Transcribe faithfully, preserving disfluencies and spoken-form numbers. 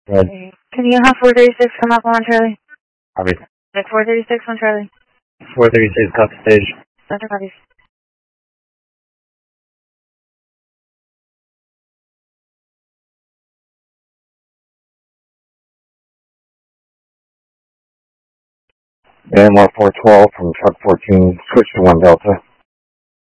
Red. Okay. Can you have four thirty-six come up on Charlie? Copy. Like four thirty-six on Charlie. four thirty-six, copy stage. Center copies. And one four twelve from truck fourteen, switch to one Delta.